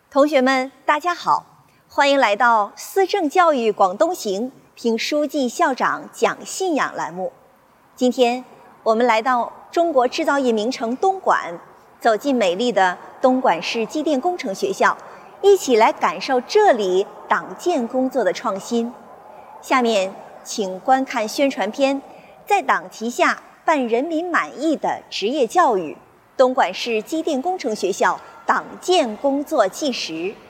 同学们，大家好，欢迎来到思政教育广东行，听书记校长讲信仰栏目。今天我们来到中国制造业名城东莞，走进美丽的东莞市机电工程学校，一起来感受这里党建工作的创新。下面请观看宣传片，在党旗下办人民满意的职业教育，东莞市机电工程学校党建工作纪实。